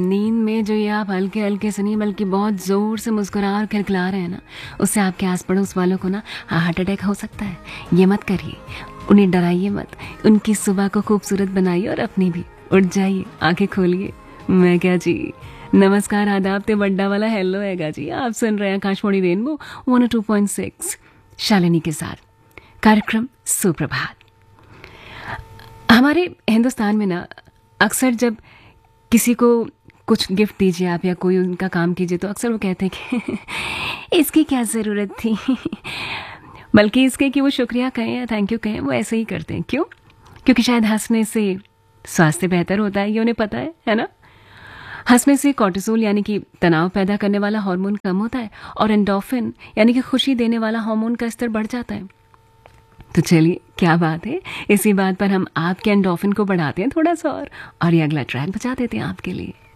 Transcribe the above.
नींद में जो ये आप हल्के हल्के से नहीं बल्कि बहुत ज़ोर से मुस्कुरा और खिलखिला रहे हैं ना, उससे आपके आस पड़ोस वालों को ना हार्ट अटैक हो सकता है। ये मत करिए, उन्हें डराइए मत, उनकी सुबह को खूबसूरत बनाइए और अपनी भी। उठ जाइए, आंखें खोलिए। मैं क्या जी, नमस्कार, आदाब ते बड्डा वाला हेलो हैगा जी। आप सुन रहे हैं आकाशवाणी रेनबो 102.6 शालिनी के साथ कार्यक्रम सुप्रभात। हमारे हिंदुस्तान में ना अक्सर जब किसी को कुछ गिफ्ट दीजिए आप या कोई उनका काम कीजिए तो अक्सर वो कहते हैं कि इसकी क्या ज़रूरत थी। बल्कि इसके कि वो शुक्रिया कहें या थैंक यू कहें, वो ऐसे ही करते हैं। क्यों? क्योंकि शायद हंसने से स्वास्थ्य बेहतर होता है, ये उन्हें पता है ना। हंसने से कॉर्टिसोल यानी कि तनाव पैदा करने वाला हार्मोन कम होता है और एंडोर्फिन यानी कि खुशी देने वाला हार्मोन का स्तर बढ़ जाता है। तो चलिए, क्या बात है, इसी बात पर हम आपके एंडोर्फिन को बढ़ाते हैं थोड़ा सा और ये अगला ट्रैक बजा देते हैं आपके लिए।